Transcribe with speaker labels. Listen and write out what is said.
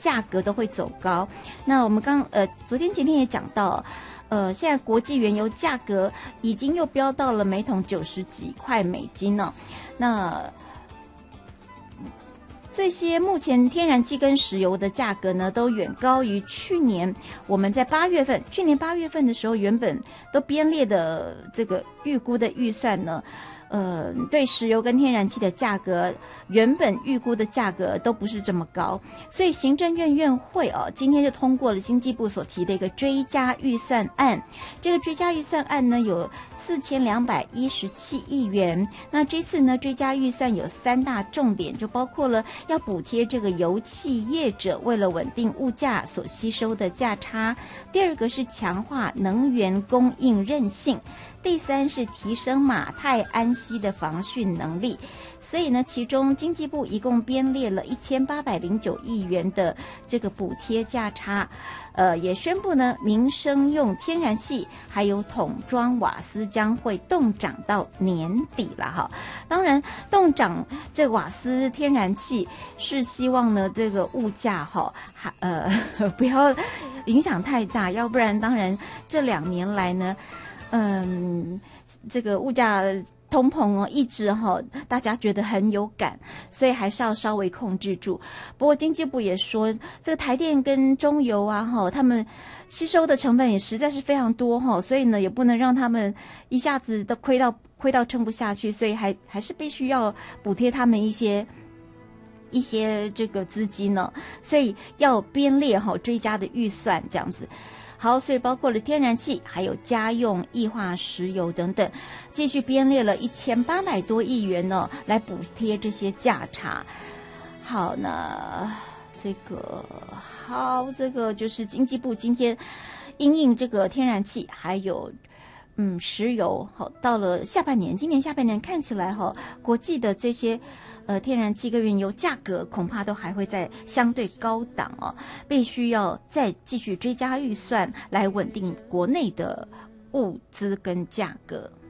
Speaker 1: 价格都会走高。那我们昨天前天也讲到，现在国际原油价格已经又飙到了每桶90几块美金了。那这些目前天然气跟石油的价格呢，都远高于去年我们在去年8月份的时候，原本都编列的这个预估的预算呢，对石油跟天然气的价格，原本预估的价格都不是这么高，所以行政院院会今天就通过了经济部所提的一个追加预算案。这个追加预算案呢有4217亿元。那这次呢追加预算有3大重点，就包括了要补贴这个油气业者为了稳定物价所吸收的价差，第二个是强化能源供应韧性，第三是提升马太安息的防汛能力。所以呢，其中经济部一共编列了1809亿元的这个补贴价差，也宣布呢，民生用天然气还有桶装瓦斯将会冻涨到年底了哈。当然，冻涨这瓦斯、天然气是希望呢，这个物价不要影响太大，要不然当然这2年来呢，这个物价通膨一直大家觉得很有感，所以还是要稍微控制住。不过经济部也说，这个台电跟中油他们吸收的成本也实在是非常多所以呢也不能让他们一下子都亏到撑不下去，所以还是必须要补贴他们一些这个资金呢，所以要编列追加的预算这样子。好，所以包括了天然气还有家用液化石油等等，继续编列了1800多亿元呢，来补贴这些价差。好，那这个就是经济部今天因应这个天然气还有石油，到了今年下半年看起来国际的这些天然气跟原油价格恐怕都还会在相对高档必须要再继续追加预算来稳定国内的物资跟价格。